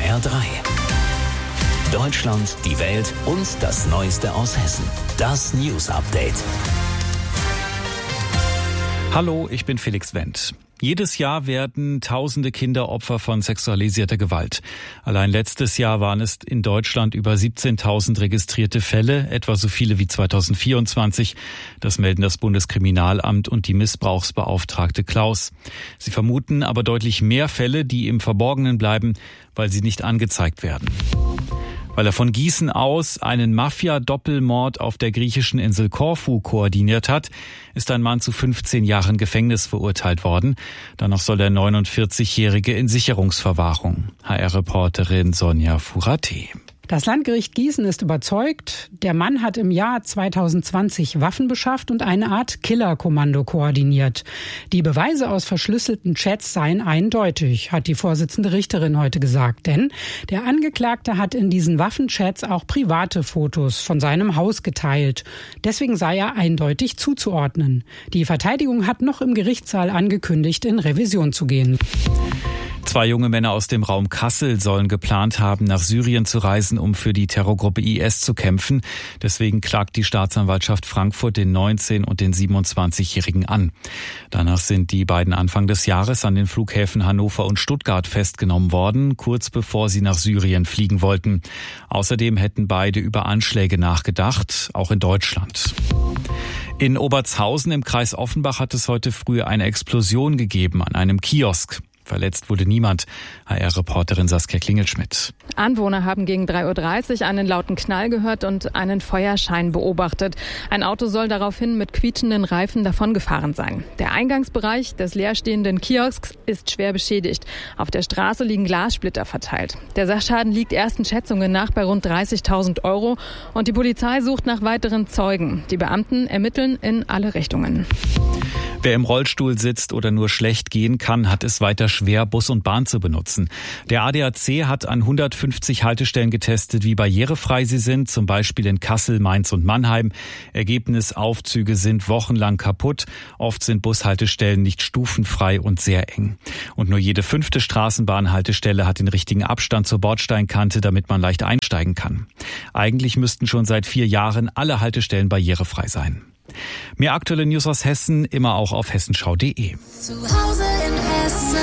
HR3. Deutschland, die Welt und das Neueste aus Hessen. Das News Update. Hallo, ich bin Felix Wendt. Jedes Jahr werden tausende Kinder Opfer von sexualisierter Gewalt. Allein letztes Jahr waren es in Deutschland über 17.000 registrierte Fälle, etwa so viele wie 2024. Das melden das Bundeskriminalamt und die Missbrauchsbeauftragte Klaus. Sie vermuten aber deutlich mehr Fälle, die im Verborgenen bleiben, weil sie nicht angezeigt werden. Weil er von Gießen aus einen Mafia-Doppelmord auf der griechischen Insel Korfu koordiniert hat, ist ein Mann zu 15 Jahren Gefängnis verurteilt worden. Danach soll der 49-Jährige in Sicherungsverwahrung. HR-Reporterin Sonja Furate. Das Landgericht Gießen ist überzeugt, der Mann hat im Jahr 2020 Waffen beschafft und eine Art Killerkommando koordiniert. Die Beweise aus verschlüsselten Chats seien eindeutig, hat die Vorsitzende Richterin heute gesagt. Denn der Angeklagte hat in diesen Waffenchats auch private Fotos von seinem Haus geteilt. Deswegen sei er eindeutig zuzuordnen. Die Verteidigung hat noch im Gerichtssaal angekündigt, in Revision zu gehen. 2 junge Männer aus dem Raum Kassel sollen geplant haben, nach Syrien zu reisen, um für die Terrorgruppe IS zu kämpfen. Deswegen klagt die Staatsanwaltschaft Frankfurt den 19- und den 27-Jährigen an. Danach sind die beiden Anfang des Jahres an den Flughäfen Hannover und Stuttgart festgenommen worden, kurz bevor sie nach Syrien fliegen wollten. Außerdem hätten beide über Anschläge nachgedacht, auch in Deutschland. In Obertshausen im Kreis Offenbach hat es heute früh eine Explosion gegeben an einem Kiosk. Verletzt wurde niemand. HR-Reporterin Saskia Klingelschmidt. Anwohner haben gegen 3:30 Uhr einen lauten Knall gehört und einen Feuerschein beobachtet. Ein Auto soll daraufhin mit quietschenden Reifen davongefahren sein. Der Eingangsbereich des leerstehenden Kiosks ist schwer beschädigt. Auf der Straße liegen Glassplitter verteilt. Der Sachschaden liegt ersten Schätzungen nach bei rund 30.000 € und die Polizei sucht nach weiteren Zeugen. Die Beamten ermitteln in alle Richtungen. Wer im Rollstuhl sitzt oder nur schlecht gehen kann, hat es weiter schwer, Bus und Bahn zu benutzen. Der ADAC hat an 150 Haltestellen getestet, wie barrierefrei sie sind, zum Beispiel in Kassel, Mainz und Mannheim. Ergebnis: Aufzüge sind wochenlang kaputt. Oft sind Bushaltestellen nicht stufenfrei und sehr eng. Und nur jede 5. Straßenbahnhaltestelle hat den richtigen Abstand zur Bordsteinkante, damit man leicht einsteigen kann. Eigentlich müssten schon seit 4 Jahren alle Haltestellen barrierefrei sein. Mehr aktuelle News aus Hessen immer auch auf hessenschau.de. Zu Hause in Hessen.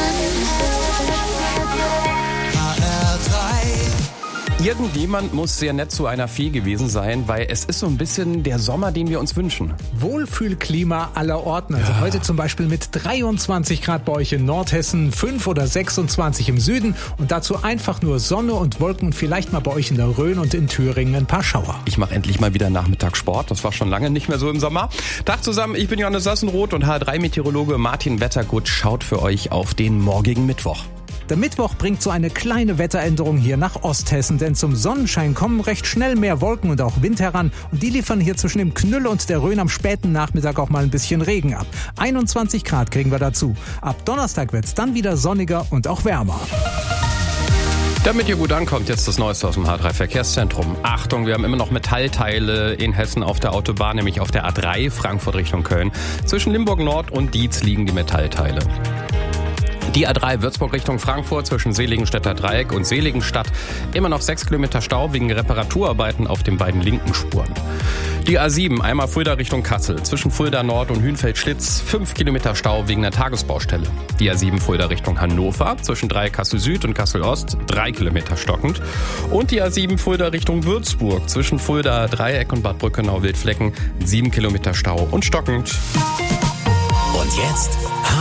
Irgendjemand muss sehr nett zu einer Fee gewesen sein, weil es ist so ein bisschen der Sommer, den wir uns wünschen. Wohlfühlklima aller Orten. Also heute zum Beispiel mit 23 Grad bei euch in Nordhessen, 5 oder 26 im Süden und dazu einfach nur Sonne und Wolken und vielleicht mal bei euch in der Rhön und in Thüringen ein paar Schauer. Ich mache endlich mal wieder Nachmittagssport. Das war schon lange nicht mehr so im Sommer. Tag zusammen, ich bin Johannes Sassenroth und HR3-Meteorologe Martin Wettergut schaut für euch auf den morgigen Mittwoch. Der Mittwoch bringt so eine kleine Wetteränderung hier nach Osthessen, denn zum Sonnenschein kommen recht schnell mehr Wolken und auch Wind heran und die liefern hier zwischen dem Knüll und der Rhön am späten Nachmittag auch mal ein bisschen Regen ab. 21 Grad kriegen wir dazu. Ab Donnerstag wird's dann wieder sonniger und auch wärmer. Damit ihr gut ankommt, jetzt das Neueste aus dem H3-Verkehrszentrum. Achtung, wir haben immer noch Metallteile in Hessen auf der Autobahn, nämlich auf der A3 Frankfurt Richtung Köln. Zwischen Limburg Nord und Dietz liegen die Metallteile. Die A3 Würzburg Richtung Frankfurt zwischen Seligenstädter Dreieck und Seligenstadt. Immer noch 6 Kilometer Stau wegen Reparaturarbeiten auf den beiden linken Spuren. Die A7 einmal Fulda Richtung Kassel. Zwischen Fulda Nord und Hünfeld-Schlitz 5 Kilometer Stau wegen der Tagesbaustelle. Die A7 Fulda Richtung Hannover. Zwischen Dreieck Kassel Süd und Kassel Ost 3 Kilometer stockend. Und die A7 Fulda Richtung Würzburg. Zwischen Fulda Dreieck und Bad Brückenau Wildflecken 7 Kilometer Stau und stockend. Und jetzt